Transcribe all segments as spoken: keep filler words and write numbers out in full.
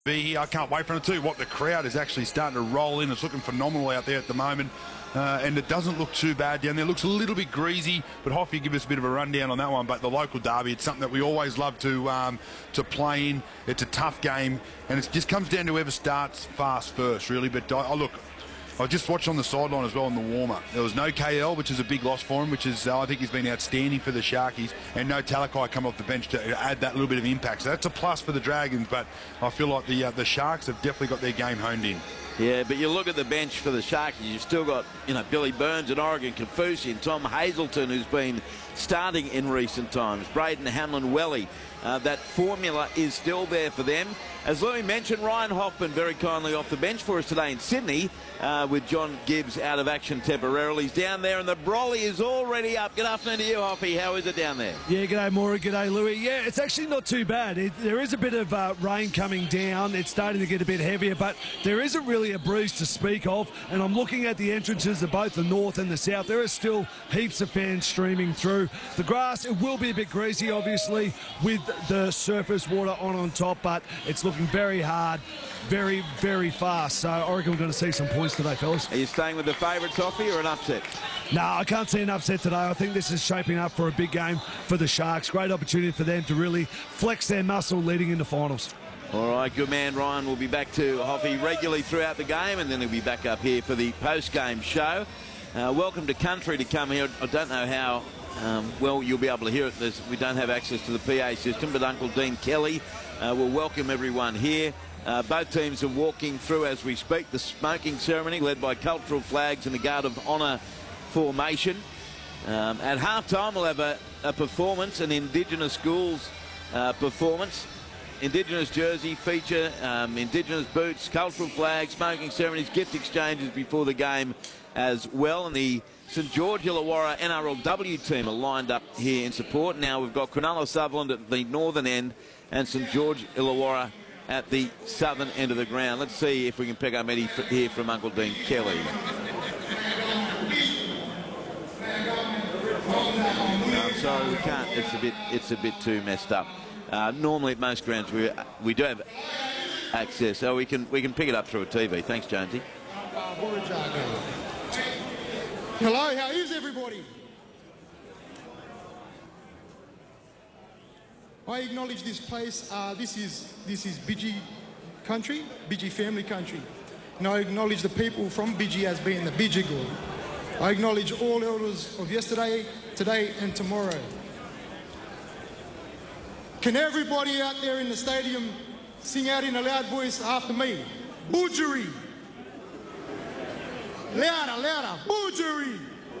Be here. I can't wait for it too. What the crowd is actually starting to roll in. It's looking phenomenal out there at the moment, uh, and it doesn't look too bad down there. It looks a little bit greasy, but Hoffy give us a bit of a rundown on that one. But the local derby, it's something that we always love to um, to play in. It's a tough game, and it just comes down to whoever starts fast first, really. But I, I look. I just watched on the sideline as well in the warm-up. There was no K L, which is a big loss for him, which is, uh, I think he's been outstanding for the Sharkies, and no Talakai come off the bench to add that little bit of impact. So that's a plus for the Dragons, but I feel like the uh, the Sharks have definitely got their game honed in. Yeah, but you look at the bench for the Sharkies, you've still got, you know, Billy Burns and Oregon Kafusi and Tom Hazelton, who's been starting in recent times. Braden Hamlin-Welly. Uh, that formula is still there for them. As Louis mentioned, Ryan Hoffman very kindly off the bench for us today in Sydney, uh, with John Gibbs out of action temporarily. He's down there, and the brolly is already up. Good afternoon to you, Hoffy. How is it down there? Yeah, g'day, Maura. G'day, Louis. Yeah, it's actually not too bad. It, there is a bit of uh, rain coming down. It's starting to get a bit heavier, but there isn't really a breeze to speak of. And I'm looking at the entrances of both the north and the south. There are still heaps of fans streaming through. The grass, it will be a bit greasy, obviously, with the surface water on on top, but it's looking very hard, very, very fast. So I reckon we're going to see some points today, fellas. Are you staying with the favourites, Hoffy, or an upset? No, I can't see an upset today. I think this is shaping up for a big game for the Sharks. Great opportunity for them to really flex their muscle leading into finals. All right, good man. Ryan will be back to Hoffy regularly throughout the game, and then he'll be back up here for the post-game show. Uh, welcome to country to come here. I don't know how um, well you'll be able to hear it. There's, we don't have access to the P A system, but Uncle Dean Kelly uh, will welcome everyone here. Uh, both teams are walking through as we speak the smoking ceremony led by cultural flags and the Guard of Honour formation. Um, at halftime, we'll have a, a performance, an Indigenous schools uh, performance. Indigenous jersey feature, um, Indigenous boots, cultural flags, smoking ceremonies, gift exchanges before the game as well. And the St George Illawarra N R L W team are lined up here in support. Now we've got Cronulla Sutherland at the northern end and St George Illawarra at the southern end of the ground. Let's see if we can pick up any here from Uncle Dean Kelly. No, I'm sorry, we can't. It's a bit. It's a bit too messed up. Uh, normally at most grounds we we do have access, so we can we can pick it up through a T V. Thanks, Jonesy. Hello, how is everybody? I acknowledge this place. Uh, this is this is Bidgie country, Bidgie family country, and I acknowledge the people from Bidgie as being the Bidjigal. I acknowledge all elders of yesterday, today, and tomorrow. Can everybody out there in the stadium sing out in a loud voice after me? Boojeri! Louder, louder, Boojeri!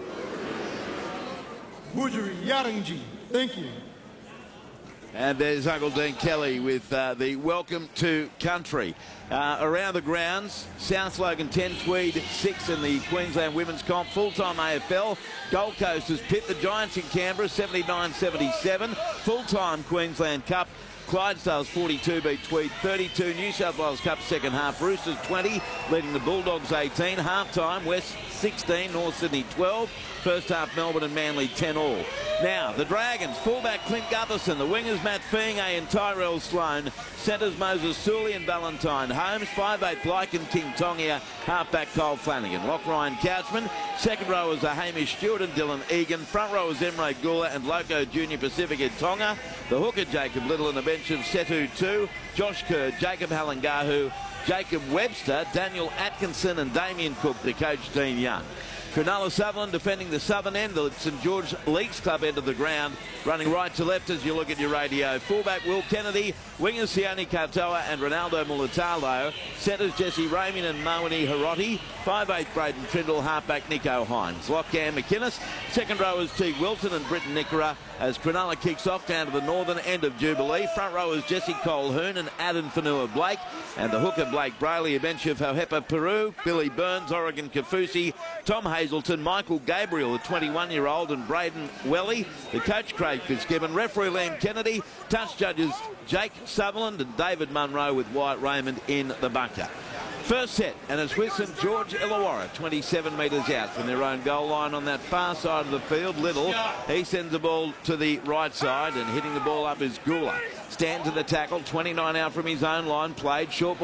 Boojeri, Yarangi. Thank you. And there's Uncle Dean Kelly with uh, the welcome to country. Uh, around the grounds, South Logan ten, Tweed six in the Queensland Women's Comp, full-time A F L. Gold Coast has pit the Giants in Canberra, seventy-nine seventy-seven. Full-time Queensland Cup, Clydesdales forty-two beat Tweed thirty-two. New South Wales Cup second half, Roosters twenty, leading the Bulldogs eighteen. Half-time, West sixteen, North Sydney twelve. First half, Melbourne and Manly ten all. Now, the Dragons, fullback Clint Gutherson, the wingers Matt Fiingay and Tyrell Sloan, centres Moses Sully and Valentine Holmes, five eight Lycan King Tongia, halfback Kyle Flanagan. Lock Ryan Couchman, second rowers are Hamish Stewart and Dylan Egan, front rowers Emre Gula and Loco Junior Pacifica Tonga, the hooker Jacob Little and the bench of Setu two, Josh Kerr, Jacob Halangahu, Jacob Webster, Daniel Atkinson and Damien Cook to coach Dean Young. Cronulla Sutherland defending the southern end, the St George Leagues Club end of the ground, running right to left as you look at your radio. Fullback Will Kennedy, wingers Sione Katoa and Ronaldo Mulatalo, centres Jesse Raymond and Moeni Hiroti, five eight Braden Trindle, halfback Nico Hines. Lock Cam McInnes, second rowers Teague Wilton and Britton Nickera as Cronulla kicks off down to the northern end of Jubilee. Front rowers Jesse Colhoun and Adam Fanua Blake, and the hooker Blake Brayley, a bench of Hohepa Peru, Billy Burns, Oregon Kafusi, Tom Hazelton, Michael Gabriel, the twenty-one-year-old, and Braden Welly, the coach Craig Fitzgibbon, referee Liam Kennedy, touch judges Jake Sutherland and David Munro with Wyatt Raymond in the bunker. First set, and it's with St George Illawarra, twenty-seven metres out from their own goal line on that far side of the field. Little, he sends the ball to the right side, and hitting the ball up is Gula. Stand to the tackle, twenty-nine out from his own line, played short.